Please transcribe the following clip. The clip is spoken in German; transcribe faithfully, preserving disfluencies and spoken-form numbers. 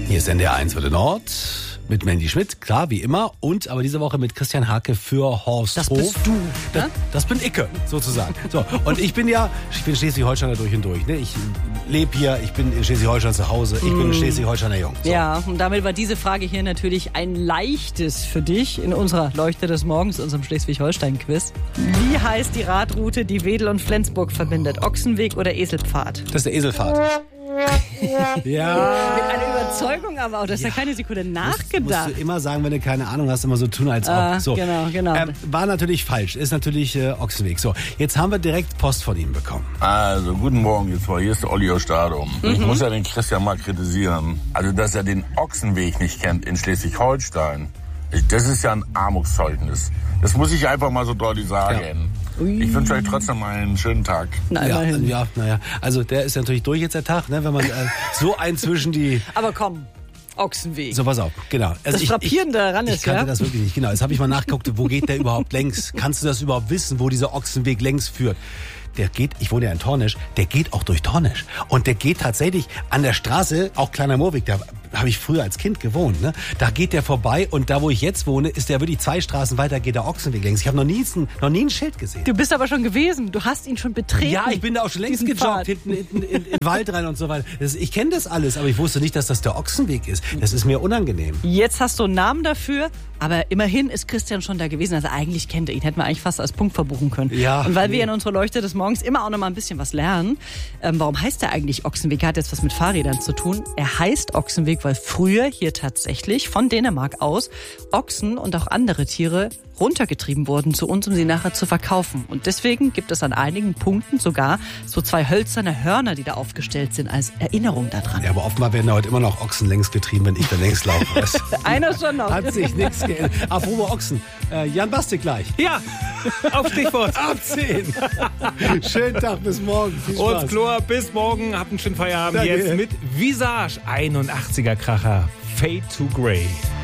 Hier ist N D R eins für den Nord mit Mandy Schmidt, klar, wie immer. Und aber diese Woche mit Christian Hake für Horst Das Hof. bist du. Das, Ne? das bin Icke, sozusagen. So, und ich bin ja, ich bin Schleswig-Holsteiner durch und durch. Ne? Ich lebe hier, ich bin in Schleswig-Holstein zu Hause, ich bin ein Schleswig-Holsteiner Jung. So. Ja, und damit war diese Frage hier natürlich ein leichtes für dich in unserer Leuchte des Morgens, unserem Schleswig-Holstein-Quiz. Wie heißt die Radroute, die Wedel und Flensburg verbindet? Ochsenweg oder Eselpfad? Das ist der Eselfahrt. Ja. Mit einer Überzeugung aber auch, du hast ja, ja keine Sekunde nachgedacht. Musst du immer sagen, wenn du keine Ahnung hast, immer so tun, als ob. Ah, so. genau, genau. Ähm, war natürlich falsch, ist natürlich äh, Ochsenweg. So, jetzt haben wir direkt Post von ihm bekommen. Also, guten Morgen, jetzt mal, hier ist der Olli aus Stadum. Mhm. Ich muss ja den Christian mal kritisieren. Also, dass er den Ochsenweg nicht kennt in Schleswig-Holstein, das ist ja ein Armutszeugnis. Das muss ich einfach mal so deutlich sagen. Ja. Ich wünsche euch trotzdem einen schönen Tag. Na, ja, immerhin. ja, naja. Also der ist natürlich durch jetzt der Tag, ne, wenn man äh, so ein zwischen die... Aber komm, Ochsenweg. So, pass auf, genau. Also das ich, Frappierende ich, daran ich ist, kannte ja? das wirklich nicht, genau. Jetzt habe ich mal nachgeguckt, wo geht der überhaupt längs? Kannst du das überhaupt wissen, wo dieser Ochsenweg längs führt? Der geht, ich wohne ja in Tornisch, der geht auch durch Tornisch. Und der geht tatsächlich an der Straße, auch Kleiner Moorweg, da habe ich früher als Kind gewohnt, ne? Da geht der vorbei und da, wo ich jetzt wohne, ist der wirklich zwei Straßen weiter, geht der Ochsenweg längs. Ich habe noch nie, noch nie ein Schild gesehen. Du bist aber schon gewesen, du hast ihn schon betreten. Ja, ich bin da auch schon längst gejoggt, hinten in, in, in den Wald rein und so weiter. Das, ich kenne das alles, aber ich wusste nicht, dass das der Ochsenweg ist. Das ist mir unangenehm. Jetzt hast du einen Namen dafür, aber immerhin ist Christian schon da gewesen. Also eigentlich kennt er ihn, hätten wir eigentlich fast als Punkt verbuchen können. Ja. Und weil wir in unserer Leuchte des Morgens immer auch noch mal ein bisschen was lernen, ähm, warum heißt er eigentlich Ochsenweg? Er hat jetzt was mit Fahrrädern zu tun. Er heißt Ochsenweg, weil früher hier tatsächlich von Dänemark aus Ochsen und auch andere Tiere runtergetrieben wurden zu uns, um sie nachher zu verkaufen. Und deswegen gibt es an einigen Punkten sogar so zwei hölzerne Hörner, die da aufgestellt sind, als Erinnerung daran. Ja, aber offenbar werden da heute immer noch Ochsen längs getrieben, wenn ich da längs laufe. Einer schon noch. Hat sich nichts geändert. Apropos Ochsen. Äh, Jan Bastik gleich. Ja, auf Stichwort. Ab zehn. Schönen Tag, bis morgen. Viel Spaß. Und Chlor, bis morgen. Habt einen schönen Feierabend. Danke. Jetzt mit Visage einundachtziger Kracher. Fade to Grey.